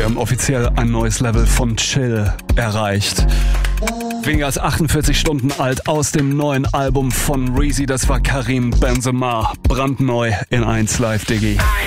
Wir haben offiziell ein neues Level von Chill erreicht. Weniger als 48 Stunden alt aus dem neuen Album von Reezy. Das war Karim Benzema. Brandneu in 1 Live, Diggi.